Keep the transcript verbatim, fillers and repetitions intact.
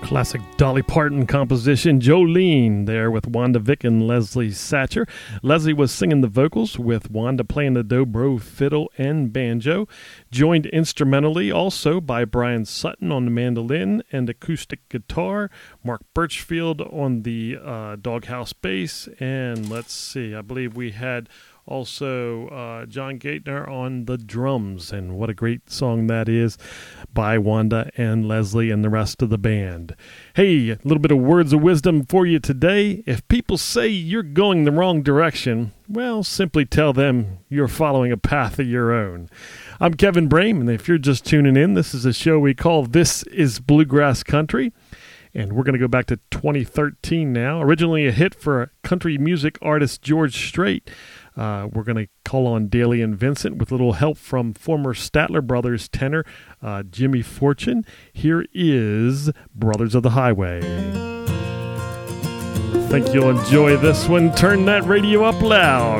Classic Dolly Parton composition, Jolene, there with Wanda Vick and Leslie Satcher. Leslie was singing the vocals with Wanda playing the dobro, fiddle, and banjo. Joined instrumentally also by Brian Sutton on the mandolin and acoustic guitar, Mark Birchfield on the uh, doghouse bass, and let's see, I believe we had also uh, John Gaitner on the drums, and what a great song that is by Wanda and Leslie and the rest of the band. Hey, a little bit of words of wisdom for you today. If people say you're going the wrong direction, well, simply tell them you're following a path of your own. I'm Kevin Brame, and if you're just tuning in, this is a show we call This is Bluegrass Country. And we're going to go back to twenty thirteen now. Originally a hit for country music artist George Strait. Uh, we're going to call on Daly and Vincent with a little help from former Statler Brothers tenor uh, Jimmy Fortune. Here is Brothers of the Highway. Think you'll enjoy this one. Turn that radio up loud.